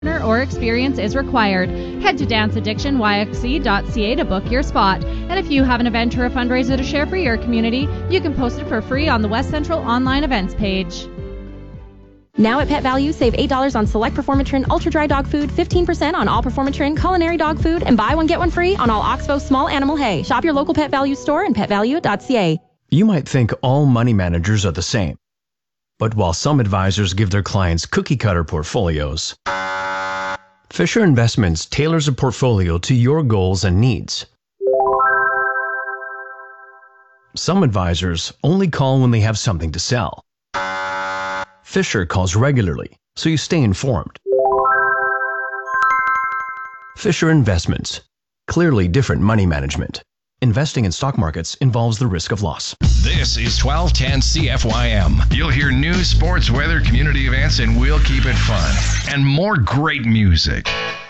or experience is required. Head to danceaddictionyxc.ca to book your spot. And if you have an event or a fundraiser to share for your community, you can post it for free on the West Central online events page. Now at Pet Value, save $8 on select Performatrin Ultra Dry Dog Food, 15% on all Performatrin Culinary Dog Food, and buy one get one free on all Oxbow Small Animal Hay. Shop your local Pet Value store and petvalue.ca. You might think all money managers are the same. But while some advisors give their clients cookie-cutter portfolios, Fisher Investments tailors a portfolio to your goals and needs. Some advisors only call when they have something to sell. Fisher calls regularly, so you stay informed. Fisher Investments. Clearly different money management. Investing in stock markets involves the risk of loss. This is 1210 CFYM. You'll hear news, sports, weather, community events, and we'll keep it fun. And more great music.